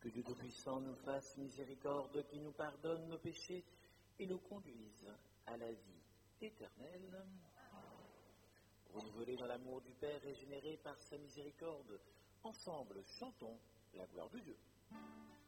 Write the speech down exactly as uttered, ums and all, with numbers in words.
que Dieu Tout-Puissant nous fasse miséricorde, qui nous pardonne nos péchés et nous conduise à la vie éternelle. Renouvelés dans l'amour du Père, régénérés par sa miséricorde, ensemble chantons la gloire de Dieu.